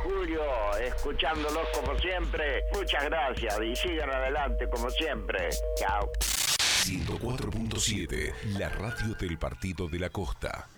Julio, escuchándolos como siempre. Muchas gracias y sigan adelante como siempre. Chao. 104.7, la radio del Partido de la Costa.